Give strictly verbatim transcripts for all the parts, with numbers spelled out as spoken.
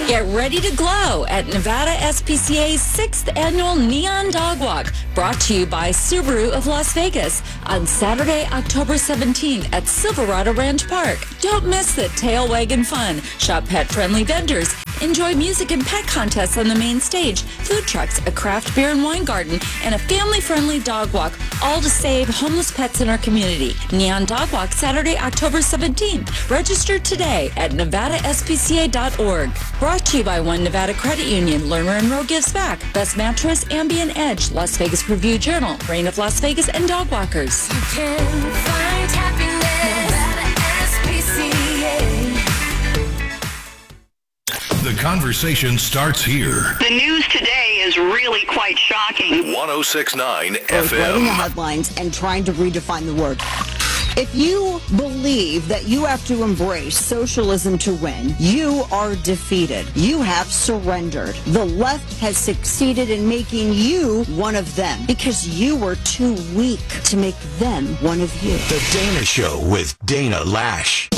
Get ready to glow at Nevada S P C A's sixth Annual Neon Dog Walk, brought to you by Subaru of Las Vegas on Saturday, October seventeenth at Silverado Ranch Park. Don't miss the tail wagging fun. Shop pet-friendly vendors. Enjoy music and pet contests on the main stage, food trucks, a craft beer and wine garden, and a family-friendly dog walk, all to save homeless pets in our community. Neon Dog Walk, Saturday, October seventeenth. Register today at nevada s p c a dot org. Brought to you by One Nevada Credit Union, Lerner and Rowe Gives Back, Best Mattress, Ambient Edge, Las Vegas Review Journal, Reign of Las Vegas, and Dog Walkers. You can find happiness, Nevada S P C A. The conversation starts here. The news today is really quite shocking. one oh six point nine F M. Writing the F M. headlines and trying to redefine the word. If you believe that you have to embrace socialism to win, you are defeated. You have surrendered. The left has succeeded in making you one of them because you were too weak to make them one of you. The Dana Show with Dana Lash.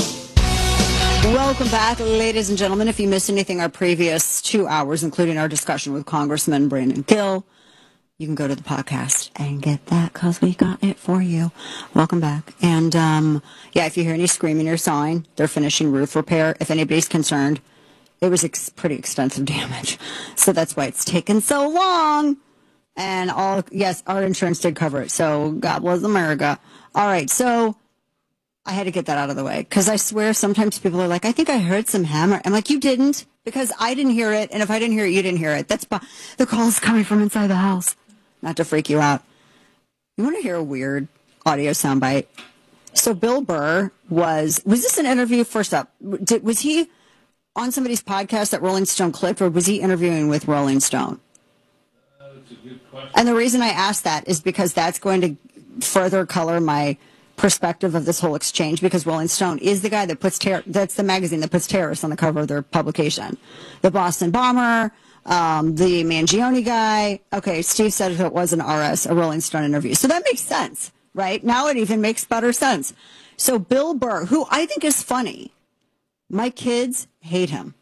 Welcome back, ladies and gentlemen. If you missed anything our previous two hours, including our discussion with Congressman Brandon Gill, you can go to the podcast and get that because we got it for you. Welcome back. And, um, yeah, if you hear any screaming or sawing, they're finishing roof repair. If anybody's concerned, it was ex- pretty extensive damage. So that's why it's taken so long. And all, yes, our insurance did cover it. So God bless America. All right. So I had to get that out of the way because I swear sometimes people are like, I think I heard some hammer. I'm like, you didn't, because I didn't hear it. And if I didn't hear it, you didn't hear it. That's bu- the call is coming from inside the house. Not to freak you out. You want to hear a weird audio soundbite? So Bill Burr was, was this an interview? First up, did, was he on somebody's podcast that Rolling Stone clipped, or was he interviewing with Rolling Stone? Uh, that's a good question. And the reason I asked that is because that's going to further color my perspective of this whole exchange, because Rolling Stone is the guy that puts, ter- that's the magazine that puts terrorists on the cover of their publication. The Boston bomber, Um, the Mangione guy. Okay, Steve said it was an R S, a Rolling Stone interview. So that makes sense, right? Now it even makes better sense. So Bill Burr, who I think is funny, my kids hate him.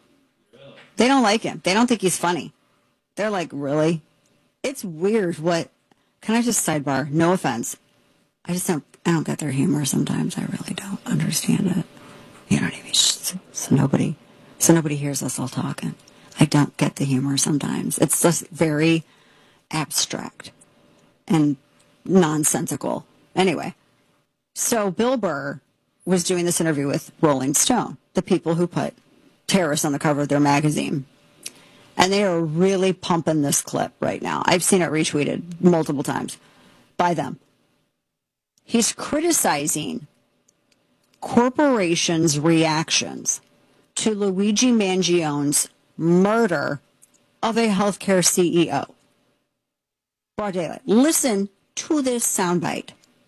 They don't like him. They don't think he's funny. They're like, really? It's weird what, can I just sidebar? No offense. I just don't, I don't get their humor sometimes. I really don't understand it. You know what I mean? So, so nobody, so nobody hears us all talking. I don't get the humor sometimes. It's just very abstract and nonsensical. Anyway, so Bill Burr was doing this interview with Rolling Stone, the people who put terrorists on the cover of their magazine. And they are really pumping this clip right now. I've seen it retweeted multiple times by them. He's criticizing corporations' reactions to Luigi Mangione's murder of a healthcare C E O. Broad daylight. Listen to this soundbite.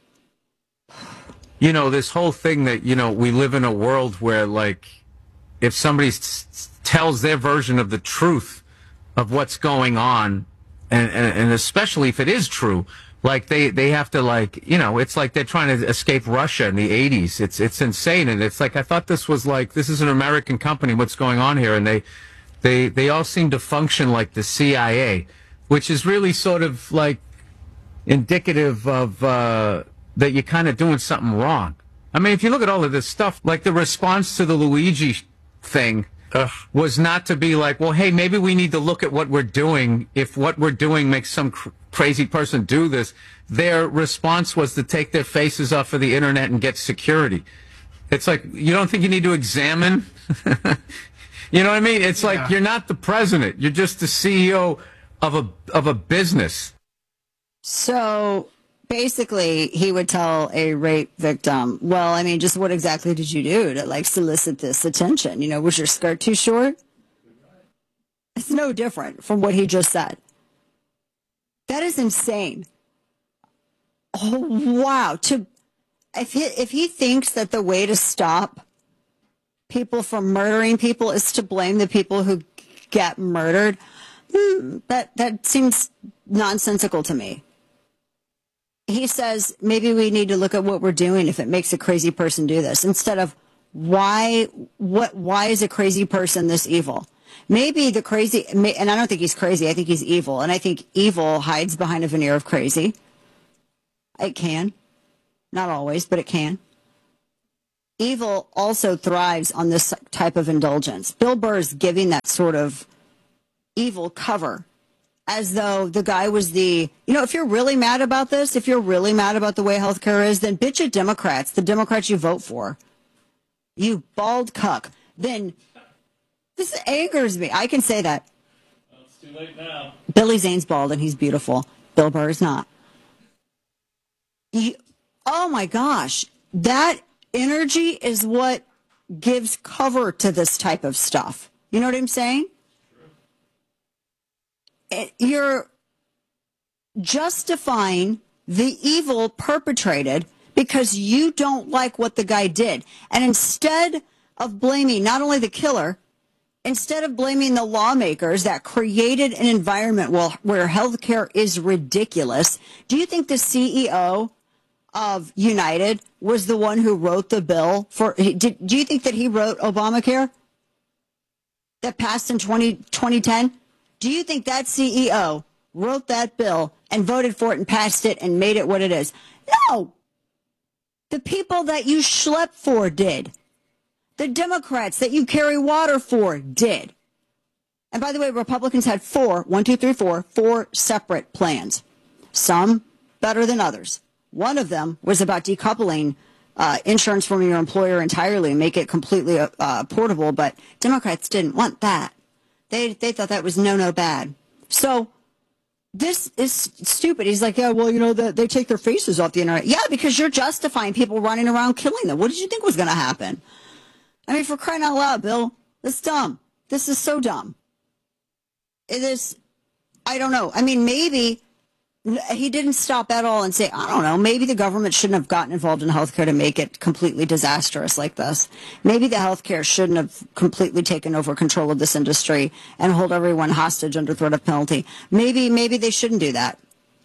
You know, this whole thing that, you know, we live in a world where, like, if somebody s- tells their version of the truth of what's going on, and, and, and especially if it is true, like, they, they have to, like, you know, it's like they're trying to escape Russia in the eighties. It's, it's insane. And it's like, I thought this was like, this is an American company. What's going on here? And they, They they all seem to function like the C I A, which is really sort of like indicative of uh, that you're kind of doing something wrong. I mean, if you look at all of this stuff, like the response to the Luigi thing Ugh. was not to be like, well, hey, maybe we need to look at what we're doing. If what we're doing makes some cr- crazy person do this, their response was to take their faces off of the internet and get security. It's like, you don't think you need to examine? You know what I mean? It's like, yeah. You're not the president. You're just the C E O of a of a business. So basically, he would tell a rape victim, well, I mean, just what exactly did you do to, like, solicit this attention? You know, was your skirt too short? It's no different from what he just said. That is insane. Oh, wow. To if he, if he thinks that the way to stop people from murdering people is to blame the people who get murdered, that that seems nonsensical to me. He says maybe we need to look at what we're doing if it makes a crazy person do this, instead of why what why is a crazy person this evil? Maybe the crazy, may- and I don't think he's crazy. I think he's evil. And I think evil hides behind a veneer of crazy. It can. Not always, but it can. Evil also thrives on this type of indulgence. Bill Burr is giving that sort of evil cover as though the guy was the, you know, if you're really mad about this, if you're really mad about the way healthcare is, then bitch at Democrats, the Democrats you vote for. You bald cuck. Then this angers me. I can say that. Well, it's too late now. Billy Zane's bald and he's beautiful. Bill Burr is not. You, oh my gosh. That energy is what gives cover to this type of stuff. You know what I'm saying? It, you're justifying the evil perpetrated because you don't like what the guy did. And instead of blaming not only the killer, instead of blaming the lawmakers that created an environment where, where healthcare is ridiculous, do you think the C E O of United was the one who wrote the bill for, did, do you think that he wrote Obamacare that passed in twenty ten? Do you think that C E O wrote that bill and voted for it and passed it and made it what it is? No. The people that you schlep for did. The Democrats that you carry water for did. And by the way, Republicans had four, one, two, three, four, four separate plans. Some better than others. One of them was about decoupling uh, insurance from your employer entirely and make it completely uh, portable, but Democrats didn't want that. They they thought that was no, no bad. So this is stupid. He's like, yeah, well, you know, the, they take their faces off the internet. Yeah, because you're justifying people running around killing them. What did you think was going to happen? I mean, for crying out loud, Bill, this is dumb. This is so dumb. It is, I don't know. I mean, maybe he didn't stop at all and say, I don't know, maybe the government shouldn't have gotten involved in healthcare to make it completely disastrous like this. Maybe the healthcare shouldn't have completely taken over control of this industry and hold everyone hostage under threat of penalty. Maybe, maybe they shouldn't do that.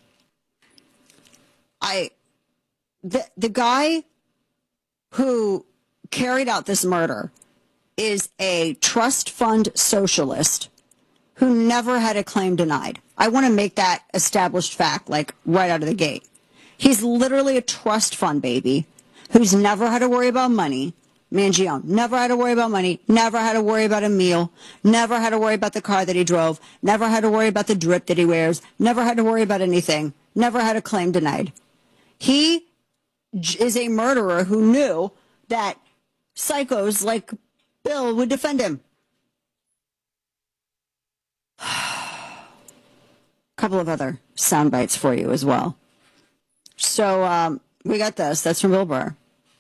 I, the, the guy who carried out this murder is a trust fund socialist who never had a claim denied. I want to make that established fact, like right out of the gate. He's literally a trust fund baby who's never had to worry about money. Mangione never had to worry about money, never had to worry about a meal, never had to worry about the car that he drove, never had to worry about the drip that he wears, never had to worry about anything, never had a claim denied. He is a murderer who knew that psychos like Bill would defend him. Couple of other sound bites for you as well. So um, we got this. That's from Bill Burr.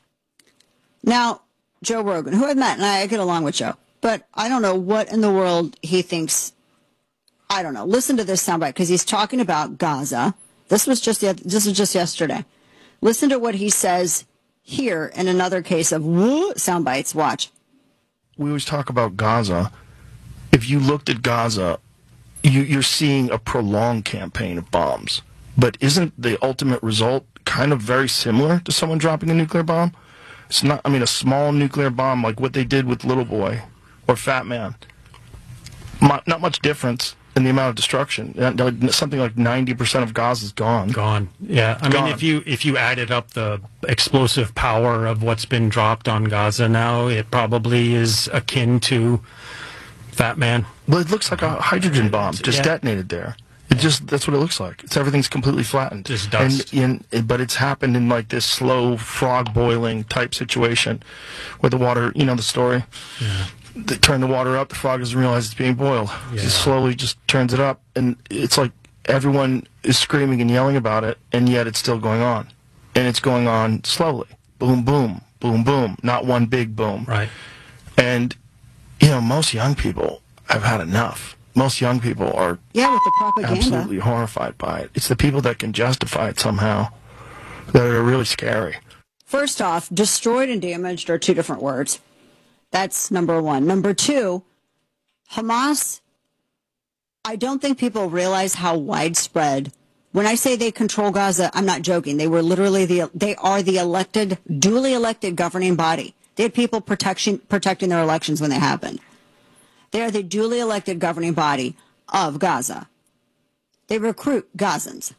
Now, Joe Rogan, who I've met, and I get along with Joe, but I don't know what in the world he thinks. I don't know. Listen to this soundbite because he's talking about Gaza. This was just this was just yesterday. Listen to what he says here in another case of woo sound bites. Watch. We always talk about Gaza. If you looked at Gaza, you, you're seeing a prolonged campaign of bombs. But isn't the ultimate result kind of very similar to someone dropping a nuclear bomb? It's not, I mean, a small nuclear bomb like what they did with Little Boy or Fat Man. Not much difference in the amount of destruction. Something like ninety percent of Gaza is gone. Gone. Yeah. I Gone. mean, if you if you added up the explosive power of what's been dropped on Gaza now, it probably is akin to Fat Man. Well, it looks like a hydrogen bomb just Yeah. detonated there. It just, that's what it looks like. It's everything's completely flattened. Just dust. And, and, but it's happened in like this slow frog boiling type situation where the water, you know the story? Yeah. They turn the water up, the frog doesn't realize it's being boiled. Yeah. It slowly just turns it up, and it's like everyone is screaming and yelling about it, and yet it's still going on. And it's going on slowly. Boom, boom, boom, boom. Not one big boom. Right. And, you know, most young people have had enough. Most young people are Yeah, with the propaganda. absolutely horrified by it. It's the people that can justify it somehow that are really scary. First off, destroyed and damaged are two different words. That's number one. Number two, Hamas, I don't think people realize how widespread. When I say they control Gaza, I'm not joking. They were literally the, they are the elected, duly elected governing body. They had people protection, protecting their elections when they happened. They are the duly elected governing body of Gaza. They recruit Gazans.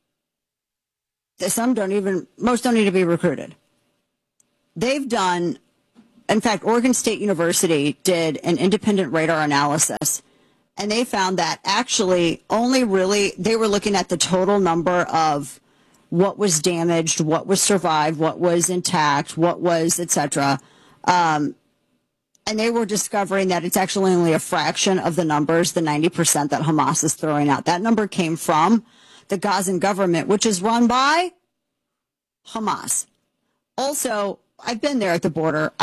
Some don't even, most don't need to be recruited. They've done, in fact, Oregon State University did an independent radar analysis, and they found that actually only really, they were looking at the total number of what was damaged, what was survived, what was intact, what was, et cetera. Um, and they were discovering that it's actually only a fraction of the numbers, the ninety percent that Hamas is throwing out. That number came from the Gazan government, which is run by Hamas. Also, I've been there at the border.